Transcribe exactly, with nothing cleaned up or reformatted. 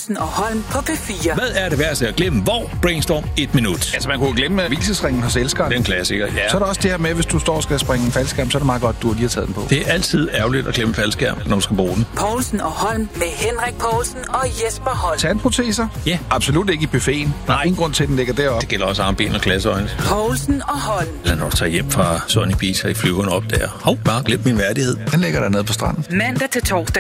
Povlsen og Holm på P fire. Hvad er det værste at glemme? Hvor? Brainstorm et minut. Altså, man kunne glemme hvilesesringen hos elskeren. Den klassiker, ja. Så er der også det her med, hvis du står og skal springe en faldskærm, så er det meget godt, du lige har taget den på. Det er altid ærgerligt at glemme faldskærm, når du skal bruge den. Povlsen og Holm med Henrik Povlsen og Jesper Holm. Tandproteser? Ja. Absolut ikke i buffeten. Der er ingen grund til, at den ligger deroppe. Det gælder også armben og glasøjne. Povlsen og Holm. Eller når du tager hjem fra Sunny Beach og i flyveren op der. Hov, bare glem min værdighed. Den ligger der nede på stranden. Mandag til torsdag